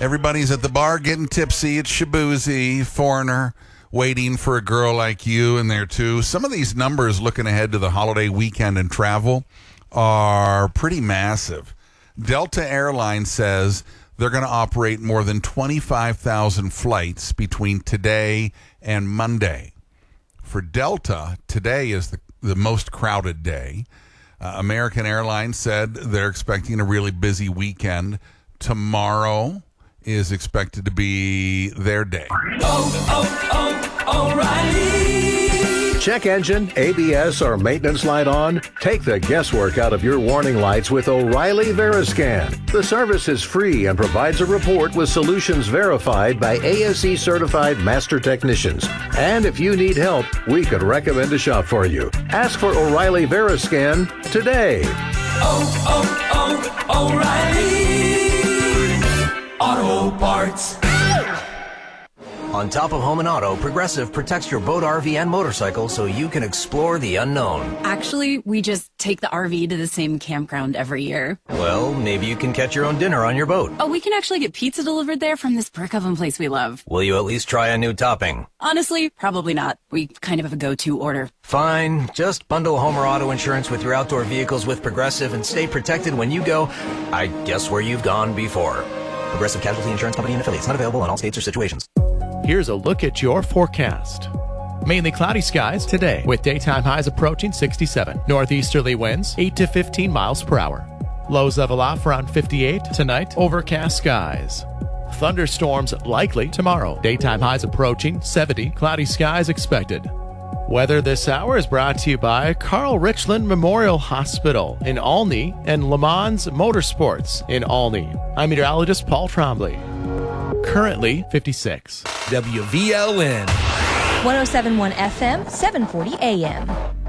Everybody's at the bar getting tipsy. It's Shabuzi, Foreigner, waiting for a girl like you in there too. Some of these numbers looking ahead to the holiday weekend and travel are pretty massive. Delta Airlines says they're going to operate more than 25,000 flights between today and Monday. For Delta, today is the most crowded day. American Airlines said they're expecting a really busy weekend. Tomorrow is expected to be their day. O'Reilly. Check engine, ABS, or maintenance light on? Take the guesswork out of your warning lights with O'Reilly Veriscan. The service is free and provides a report with solutions verified by ASE certified master technicians. And if you need help, we could recommend a shop for you. Ask for O'Reilly Veriscan today. O'Reilly Auto Parts. On top of home and auto, Progressive protects your boat, RV, and motorcycle so you can explore the unknown. Actually, we just take the RV to the same campground every year. Well, maybe you can catch your own dinner on your boat. Oh, we can actually get pizza delivered there from this brick oven place we love. Will you at least try a new topping? Honestly, probably not. We kind of have a go-to order. Fine. Just bundle home or auto insurance with your outdoor vehicles with Progressive and stay protected when you go, I guess, where you've gone before. Progressive Casualty Insurance Company and affiliates. Not available in all states or situations. Here's a look at your forecast. Mainly cloudy skies today, with daytime highs approaching 67. Northeasterly winds 8 to 15 miles per hour. Lows level off around 58 tonight. Overcast skies. Thunderstorms likely tomorrow. Daytime highs approaching 70. Cloudy skies expected. Weather this hour is brought to you by Carl Richland Memorial Hospital in Olney and Le Mans Motorsports in Olney. I'm meteorologist Paul Trombley. Currently 56. WVLN 107.1 FM, 740 AM.